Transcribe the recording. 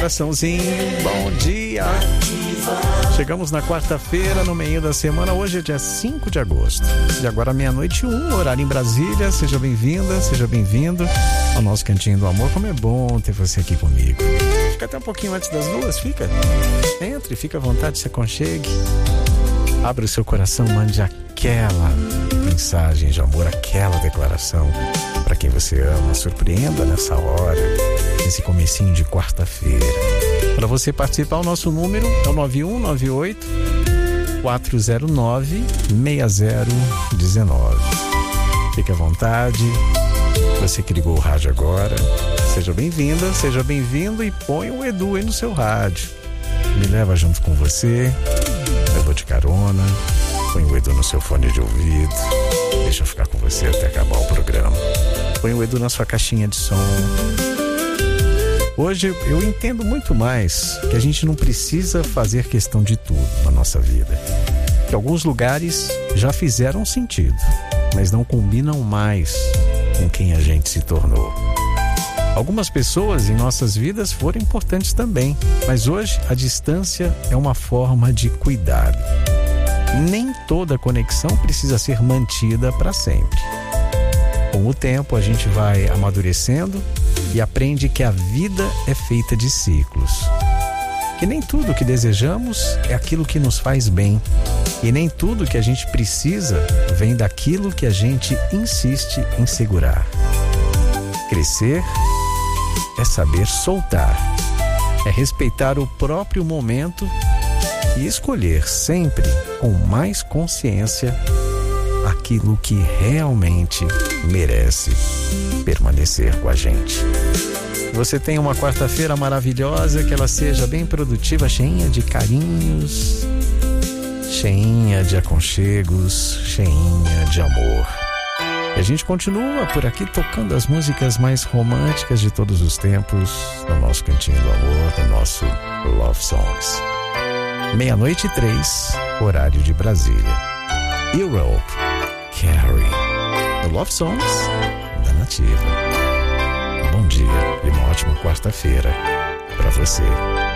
coraçãozinho, bom dia. Chegamos na quarta-feira, no meio da semana. Hoje é dia 5 de agosto. E agora meia-noite 1, horário em Brasília. Seja bem-vinda, seja bem-vindo ao nosso Cantinho do Amor. Como é bom ter você aqui comigo. Fica até um pouquinho antes das 2, fica. Entre, fica à vontade, se aconchegue. Abra o seu coração, mande aquela mensagem de amor, aquela declaração para quem você ama. Surpreenda nessa hora, nesse comecinho de quarta-feira. Para você participar, o nosso número é o 9198-409-6019. Fique à vontade. Você que ligou o rádio agora, seja bem-vinda, seja bem-vindo e põe o Edu aí no seu rádio. Me leva junto com você, eu vou de carona, põe o Edu no seu fone de ouvido, deixa eu ficar com você até acabar o programa. Põe o Edu na sua caixinha de som. Hoje eu entendo muito mais que a gente não precisa fazer questão de tudo na nossa vida. Que alguns lugares já fizeram sentido, mas não combinam mais com quem a gente se tornou. Algumas pessoas em nossas vidas foram importantes também, mas hoje a distância é uma forma de cuidado. Nem toda conexão precisa ser mantida para sempre. Com o tempo a gente vai amadurecendo e aprende que a vida é feita de ciclos. Que nem tudo que desejamos é aquilo que nos faz bem. E nem tudo que a gente precisa vem daquilo que a gente insiste em segurar. Crescer é saber soltar. É respeitar o próprio momento e escolher sempre com mais consciência aquilo que realmente merece permanecer com a gente. Você tem uma quarta-feira maravilhosa, que ela seja bem produtiva, cheinha de carinhos, cheinha de aconchegos, cheinha de amor. E a gente continua por aqui tocando as músicas mais românticas de todos os tempos no nosso Cantinho do Amor, no nosso Love Songs. 00:03, horário de Brasília. Europe, Carrie, no Love Songs da Nativa. Bom dia e uma ótima quarta-feira para você.